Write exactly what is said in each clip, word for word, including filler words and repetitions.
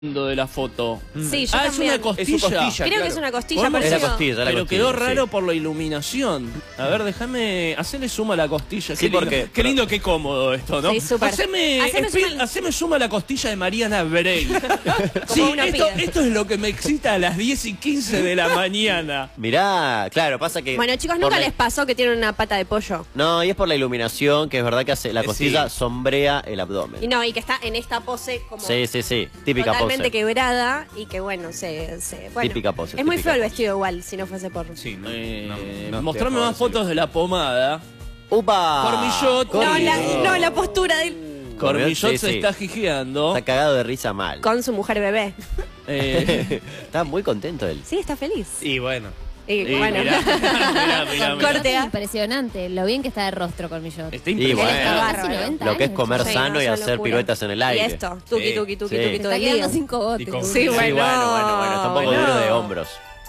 de la foto. Sí, yo ah, también. es una costilla. Es costilla, Creo claro. que es una costilla. Bueno, por es la eso- costilla, la Pero costilla, quedó sí. raro por la iluminación. A ver, déjame... Hacele suma a la costilla. Sí, qué lindo, porque- qué lindo, qué cómodo esto, ¿no? Sí, súper. Haceme, Haceme espi- suma- haceme suma a la costilla de Mariana Brey. sí, una esto, piba. esto es lo que me excita a las diez y quince de la mañana. Mirá, claro, pasa que... Bueno, chicos, por ¿nunca la- les pasó que tienen una pata de pollo? No, y es por la iluminación, que es verdad que hace la Eh, costilla sí. sombrea el abdomen. Y no, y que está en esta pose como Sí, sí, sí, típica totalmente pose. quebrada y que bueno, se... se- bueno, Típica pose, Es muy típica feo el pose. vestido igual, si no fuese por... Sí, no, Eh, no, no mostrame te más fotos de la pomada. ¡Upa! Cormillot. No, la, Cormillot. no, la postura de él Cormillot Sí, se sí. está jijeando. Está cagado de risa mal. con su mujer bebé. Eh, Está muy contento él. Sí, está feliz. Y bueno. Y y bueno, mirá, mirá, mirá, mirá. Corte A. Impresionante, lo bien que está de rostro Colmillot. Está Y impresionante. bueno, Está Casi bárbaro. noventa lo que es años, comer Sí, sano no, y es una hacer locura. piruetas en el aire. Y esto, tuki, Sí. tuki, tuki, Sí. tuki Está todo el quedando día. sin cogote. Y con- Sí, Sí, bueno. bueno, bueno, bueno, está un poco bueno. duro de hombros.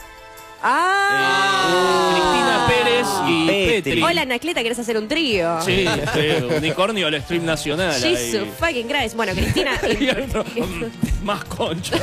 ¡Ah! Cristina Pérez y Petri. Petri. Hola, Anacleta, ¿querés hacer un trío? Sí, sí, unicornio al stream nacional. Jesus ahí. fucking Christ. Bueno, Cristina... Y otro, mm, más concha.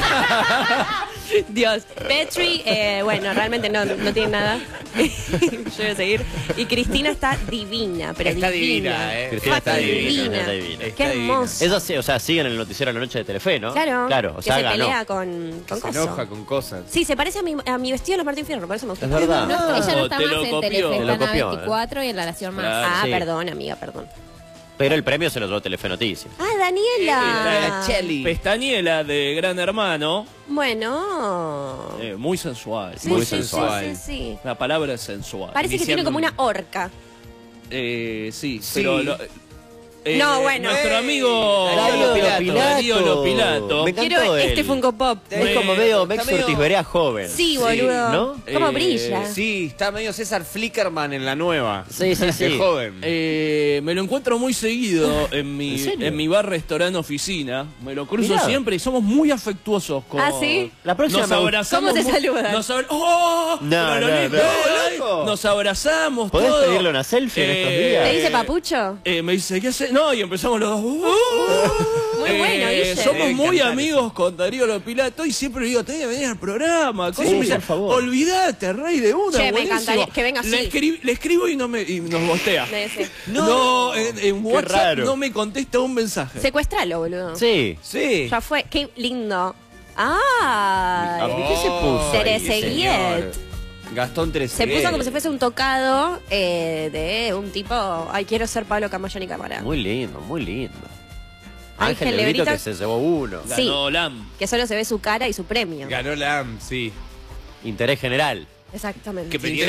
Dios. Petri, eh, bueno, realmente no, no tiene nada. Yo voy a seguir. Y Cristina está divina, pero Está divina. divina, eh. Cristina está Fucking divina, está divina. Qué Está divina. hermoso. Eso sí, o sea, sigue en el noticiero de la noche de Telefe, ¿no? Claro, Claro, o sea, que se ganó. pelea con, con Se coso. enoja con cosas. Sí, se parece a mi, a mi vestido de los Martín Fierro, por eso me gusta. Es verdad. No, No, ella no está te más lo en copió. Telefe, Te está lo en A copió, veinticuatro y en La Nación Más. Claro. Ah, Sí. perdón, amiga, perdón. Pero el premio se lo dio Telefe Noticias. Ah, Daniela. La Cheli. Pestañela de Gran Hermano. Bueno. eh, muy sensual. Sí, muy sí, sensual. Sí, sí, sí. La palabra es sensual. Parece que tiene como una horca. Eh, sí, Sí. pero... lo- eh, No, bueno. Nuestro Ey, amigo Darío Pilato. Darío Lopilato. Me encantó Quiero él. este Funko Pop. Es como medio Está Mex medio- Ortiz Berea joven. Sí, boludo. ¿no? ¿Cómo Eh, brilla? Sí, está medio César Flickerman en la nueva. Sí, sí, sí. De joven. Eh, me lo encuentro muy seguido en mi, ¿En serio? en mi bar, restaurante, oficina. Me lo cruzo Mirá. siempre y somos muy afectuosos con... ¿Ah, sí? La próxima Nos me gusta. abrazamos. ¿Cómo se mu- saludan? Nos abra- ¡Oh! No, Pero lo no, lindo, no. ay, loco. Nos abrazamos ¿Podés todo. pedirle una selfie en estos días? ¿Te dice papucho? Eh, me dice, ¿qué hace? No, y empezamos los dos. ¡Uh! Muy bueno, Guille. Somos Debe muy encantar amigos con Darío Lopilato y siempre le digo, tenés que venir al programa. cosas. Sí, Me dice, por favor. olvídate, rey de una. Che, me buenísimo". encantaría que venga Le, así. escri- le escribo y, no me, y nos bostea. Me dice. No, en, en WhatsApp raro. no me contesta un mensaje. Secuestralo, boludo. Sí. Sí. Ya fue. Qué lindo. ¡Ah! ¿Qué se puso? ahí, Tereseguiet. Gastón Se Trezeguet. puso como si fuese un tocado eh, de un tipo. Ay, quiero ser Pablo Camayo ni cámara. Muy lindo, muy lindo. Ángel Ángel Lebrito Lebrito. que se llevó uno. Sí. Ganó Lam. Que solo se ve su cara y su premio. Ganó la A M, sí. Interés general. Exactamente. Que pedía-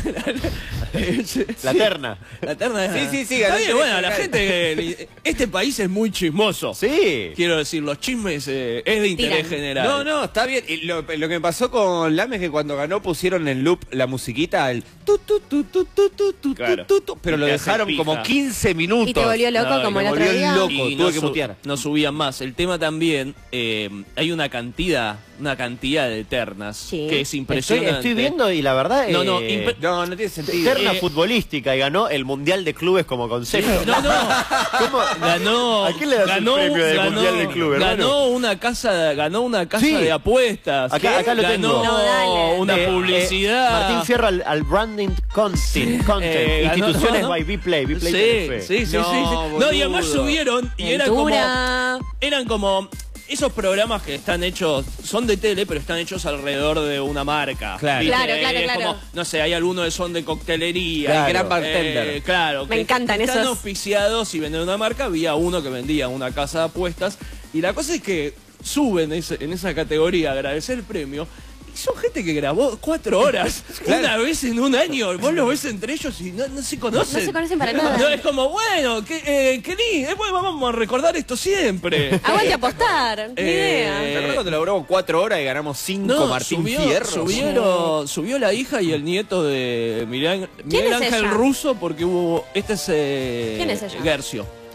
La terna. La terna es- Sí, sí, sí, Está ganó bien, el bueno, la general. gente. Este país es muy chismoso. Sí. Quiero decir, los chismes eh, es de interés Tiran. general. No, no, está bien. Y lo, lo que me pasó con Lam es que cuando ganó pusieron en loop la musiquita, el tu tu tu tu tu tu tu Claro. tu, tu, pero Y lo te hace dejaron pija. como quince minutos. Y te volvió loco No, como me el otro volvió día. loco. Y tuve no que su- mutear. No subían más. El tema también, eh, hay una cantidad, una cantidad de ternas Sí. que es Estoy, impresionante. estoy viendo y la verdad No, no, eh, impe- No, no tiene sentido. terna Eh, futbolística y ganó el Mundial de Clubes como concepto. No, no. ¿Cómo? Ganó, ¿A quién le das el ganó, premio de ganó, Mundial de Clubes, ganó hermano? una casa, ganó una casa Sí. de apuestas. Acá- acá lo ganó tengo. No, dale. una Eh, eh, publicidad. Martín Fierro al, al branding content, content. Eh, ganó- instituciones no, no. by Vplay, Vplay Sí, Telefe. sí, sí, sí, No, sí. No, y además boludo. subieron y era como, Ventura. eran como esos programas que están hechos, son de tele, pero están hechos alrededor de una marca. Claro. ¿viste? Claro, claro, Es claro. como, no sé, hay algunos que son de coctelería. Claro. El gran bartender. Eh, claro. Me que encantan están esos. auspiciados y venden una marca. Había uno que vendía una casa de apuestas. Y la cosa es que suben ese- en esa categoría, agradecer el premio. Y son gente que grabó cuatro horas Claro. una vez en un año. Vos los ves entre ellos y no, no se conocen. No se conocen para nada. No, es como, bueno, qué, eh, qué lindo. Después vamos a recordar esto siempre. Aguante apostar. Ni Eh, idea. ¿Te acuerdas cuando logramos cuatro horas y ganamos cinco No, Martín subió, Fierro? subieron, subió la hija y el nieto de Miguel, Miguel es Ángel ella? Russo porque hubo, este es, eh, ¿Quién es ella? Gercio.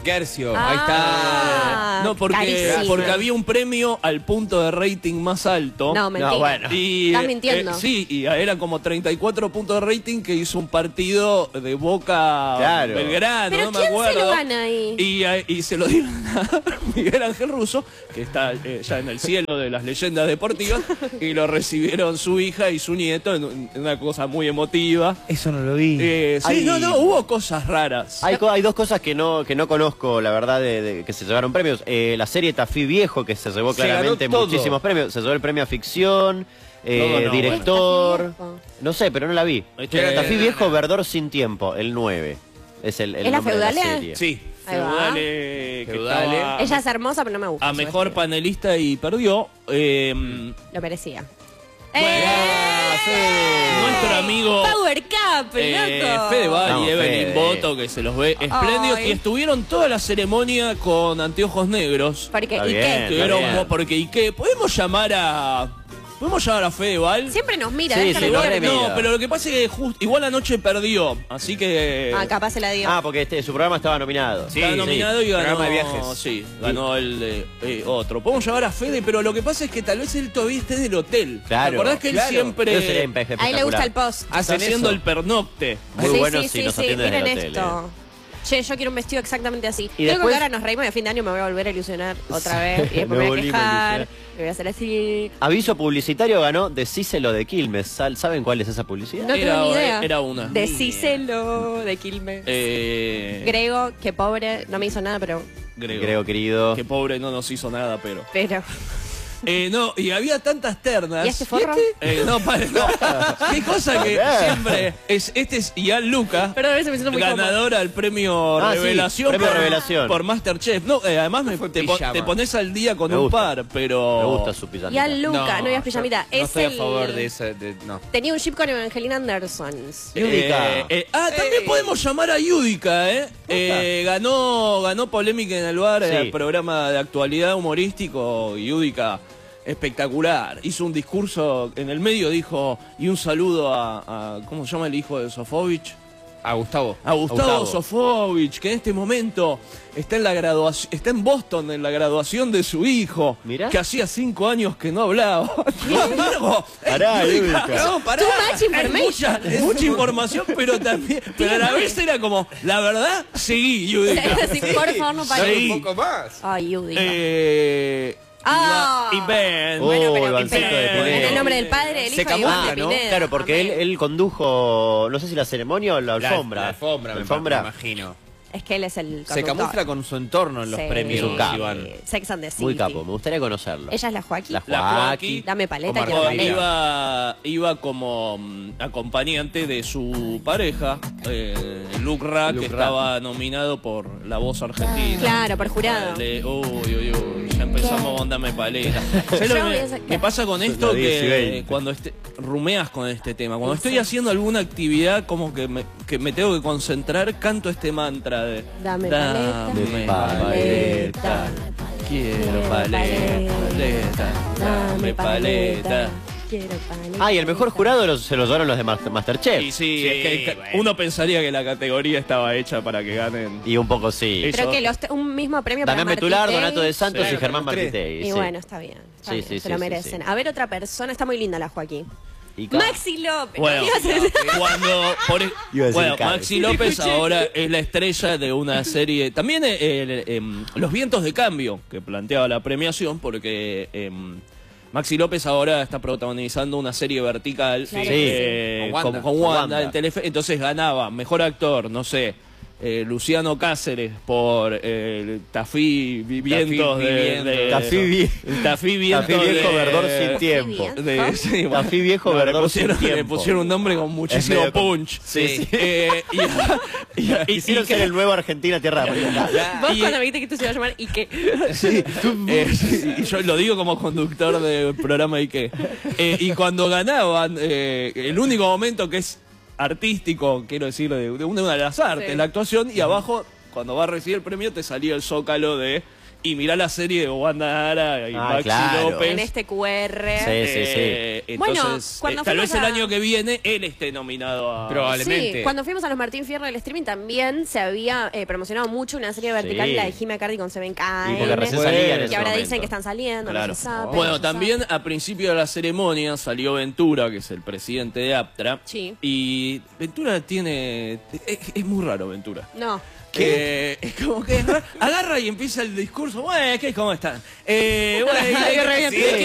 Quercio, Ah, ahí está. No, porque, carísimo. porque había un premio al punto de rating más alto. No, mentira. No, bueno. Y, Estás eh, mintiendo. eh, sí, y eran como treinta y cuatro puntos de rating que hizo un partido de Boca Claro. Belgrano, ¿Pero no me quién se acuerdo. lo gana ahí? Y, eh, y se lo dieron a Miguel Ángel Russo, que está eh, ya en el cielo de las leyendas deportivas, y lo recibieron su hija y su nieto en, en una cosa muy emotiva. Eso no lo vi. Eh, sí, Hay- no, no, hubo cosas raras. Hay, co- hay dos cosas que no, que no conozco, la verdad, de, de- que se llevaron premios. Eh, la serie Tafí Viejo, que se llevó Se claramente ganó todo. muchísimos premios. Se llevó el premio a ficción, eh, No, no, director. bueno. Tafí Viejo. No sé, pero no la vi. Este- Tafí Viejo, Verdor sin tiempo, el nueve. Es el, el ¿Es la nombre de la feudalea? serie. Sí, Ahí va. Feudale, que Feudale. estaba Ella es hermosa, pero no me gusta. a su mejor vestido. panelista y perdió. Eh, Lo merecía. Bueno, ¡Eh! nuestro amigo Power Cup, eh, loco. Fede Val Vamos, y Evelyn Fede. Boto, que se los ve espléndidos, Ay. y estuvieron toda la ceremonia con anteojos negros. Porque, Está ¿y bien. qué? Estuvieron bien. mo- porque ¿y qué? ¿Podemos llamar a podemos llamar a Fede Val? Siempre nos mira, Sí, déjalo sí, ver. nos remira. No, pero lo que pasa es que just- igual anoche perdió, así que Ah, capaz se la dio. Ah, porque este, su programa estaba nominado. estaba nominado y ganó. programa de viajes. Sí, ganó el de eh, otro. Podemos llamar a Fede, pero lo que pasa es que tal vez él todavía esté en el hotel. Claro, ¿Te acordás que claro. él siempre Eso sería está espe- A él le gusta el espectacular. post. Hacen haciendo eso. el pernocte? Muy sí, bueno sí, si sí, nos sí, atiende desde miren el hotel, esto. Che, yo quiero un vestido exactamente así. Y Creo después- que ahora nos reímos y a fin de año me voy a volver a ilusionar otra vez. Y después Me me voy a volvimos a quejar. ilusionar. Me voy a hacer así. Aviso publicitario ganó Decíselo de Quilmes. Sal- ¿Saben cuál es esa publicidad? No Era- tengo ni idea. era una. Decíselo de Quilmes. Eh, Grego, que pobre, no me hizo nada, pero. Grego. Creo, querido. Que pobre no nos hizo nada, pero. pero. Eh, no, y había tantas ternas. ¿Y este forro? Eh, no, padre, no. Qué cosa que siempre es. Este es Ian Luca, Perdón, a veces me siento muy cómoda. ganadora al premio Ah, sí, Revelación, premio por, Revelación. por Masterchef. No, eh, además me- Fue te, po- pijama. te pones al día con Me un gusta. par, pero. Me gusta su pijamita. Y a Luca, no, yo no pijamita. No es estoy el... a favor de esa. de- no. Tenía un chip con Evangelina Anderson. Yudica. Eh, eh, ah, también podemos llamar a Yudica, ¿eh? Eh, ganó, ganó polémica en el bar, Sí. el programa de actualidad humorístico. Yudica, espectacular. Hizo un discurso en el medio, dijo, y un saludo a, a- ¿cómo se llama el hijo de Sofovich? A Gustavo. A Gustavo, Gustavo. Sofovich, que en este momento está en la graduación, está en Boston en la graduación de su hijo, Mirá. que hacía cinco años que no hablaba. Diego, Pará, eh, Yudica. no, pará. Too much Es information. mucha, es mucha información, pero también, pero a la vez era como, la verdad, seguí, Yudica. Sí, por favor, no Dale. pare. Sí. Un poco más. Ay, Yudica. Eh, Ah. y Ben. Oh, Bueno, pero Ivancito pero- de Pineda. en el nombre del Padre, del Se Hijo y del camufla, Espíritu ¿no? Pineda. Claro, porque él, Amén. él condujo, no sé si la ceremonia o la alfombra. La, la alfombra, me- alfombra. me imagino. Es que él es el Se conductor. camufla con su entorno en los Sí. premios, Es un capo. Iván. Sex and the City. Muy capo, me gustaría conocerlo. Ella es la Joaquín. La La Joaquín. Joaquín. Dame paleta Omar y quiero Rodríguez. paleta. Iba, iba como mm, acompañante de su pareja, eh, Luke Ra, Luke que Ra. estaba nominado por La Voz Argentina. Claro, por jurado. Dale, uy, uy, uy, ya empezamos con Dame Paleta. ¿Sabes lo Yo que voy a me, sacar- me pasa con esto? Las diez y Que veinte. cuando este, rumeas con este tema, cuando estoy haciendo alguna actividad como que me, que me tengo que concentrar, canto este mantra de Dame Dame paleta. paleta, quiero paleta, paleta, dame paleta. Quiero paleta. Ah, y el mejor jurado los- se lo llevaron los de Master- Masterchef. Y sí, Sí, es que ca- bueno. uno pensaría que la categoría estaba hecha para que ganen. Y un poco sí. Eso- Creo que los te- un mismo premio Damián para Betular, Martí Donato de Tei. Santos Sí, y Germán los tres. Martitei. Y sí. bueno, está bien. está Sí, bien, sí, se sí, lo sí, merecen. sí. A ver, otra persona. Está muy linda la Joaquín. Y ca- Maxi López. Bueno, ¿Qué ibas a decir? cuando por, e- Iba a decir bueno, Karen. Maxi López ahora es la estrella de una serie. También eh, el, em, Los Vientos de Cambio, que planteaba la premiación, porque em, Maxi López ahora está protagonizando una serie vertical Claro eh, que sí. Con Wanda. como con Wanda, Con Wanda. en Telefe. Entonces ganaba mejor actor, no sé. eh, Luciano Cáceres por eh, Tafí Vientos de, Viviendo. de- Tafí vie- Tafí Vientos Tafí viejo, de- verdor sin Tafí tiempo. Vientos. de- sí, bueno. Tafí viejo, No, le verdor pusieron, sin le tiempo. pusieron un nombre con muchísimo medio com- punch. Sí, sí. Eh, y, y- y- Quisieron y- ser el nuevo Argentina Tierra de América. Vos y- cuando me dijiste que esto se iba a llamar y que sí, eh, sí, y yo lo digo como conductor del programa y que eh, y cuando ganaban eh, el único momento que es artístico, quiero decir, de, de una de las artes, Sí. la actuación, y abajo cuando va a recibir el premio te salía el zócalo de y mirá la serie de Wanda Nara y Ah, Maxi claro. López. en este Q R. Sí, sí, sí. Eh, Bueno, entonces, cuando eh, tal fuimos vez el a- año que viene él esté nominado a... Probablemente. Sí, cuando fuimos a los Martín Fierro del streaming también se había eh, promocionado mucho una serie vertical, Sí. la de Jimmy Cardi con Seven K. Y porque recién Bueno, salía en que ese ahora momento. dicen que están saliendo, Claro. no se sabe. Bueno, no se también sabe. a principio de la ceremonia salió Ventura, que es el presidente de Aptra. Sí. Y Ventura tiene... Es, es muy raro Ventura. No. Que es como que agarra y empieza el discurso. Bueno, ¿qué? ¿Cómo están? Eh, bueno, Re bien. ¿qué-